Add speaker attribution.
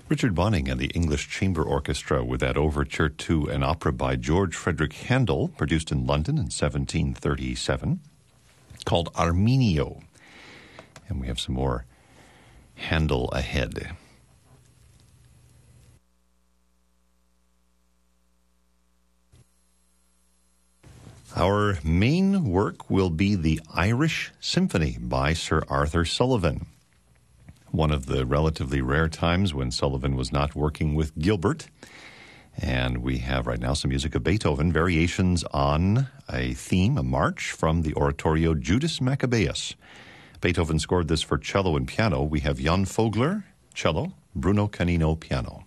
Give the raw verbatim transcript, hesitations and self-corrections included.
Speaker 1: Richard Bonning and the English Chamber Orchestra with that overture to an opera by George Frederick Handel, produced in London in seventeen thirty-seven, called Arminio. And we have some more Handel ahead. Our main work will be the Irish Symphony by Sir Arthur Sullivan. One of the relatively rare times when Sullivan was not working with Gilbert. And we have right now some music of Beethoven, variations on a theme, a march from the oratorio Judas Maccabeus. Beethoven scored this for cello and piano. We have Jan Vogler, cello, Bruno Canino, piano.